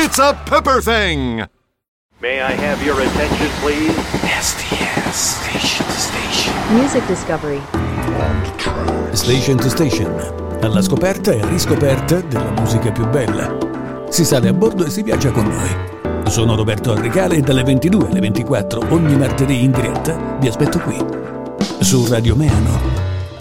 It's a pepper thing! May I have your attention, please? STS, station to station. Music Discovery. Station to station. Alla scoperta e riscoperta della musica più bella. Si sale a bordo e si viaggia con noi. Sono Roberto Arrecale e dalle 22 alle 24 ogni martedì in diretta vi aspetto qui. Su Radio Meano.